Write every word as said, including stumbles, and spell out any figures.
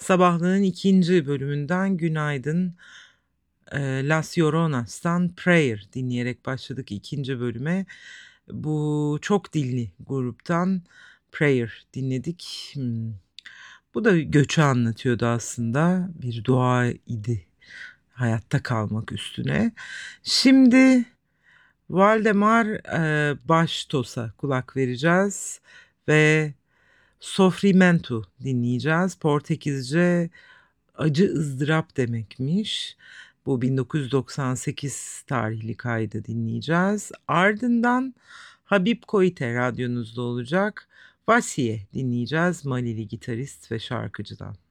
Sabahlığın ikinci bölümünden günaydın. Eee, Las Lloronas'tan Prayer dinleyerek başladık ikinci bölüme. Bu çok dilli gruptan Prayer dinledik. Hımm. Bu da göçü anlatıyordu aslında. Bir dua idi hayatta kalmak üstüne. Şimdi Valdemar eee, Baştos'a kulak vereceğiz ve Sofrimento dinleyeceğiz. Portekizce acı ızdırap demekmiş. Bu bin dokuz yüz doksan sekiz tarihli kaydı dinleyeceğiz. Ardından Habib Koite radyonuzda olacak. Vasiye dinleyeceğiz. Malili gitarist ve şarkıcıdan.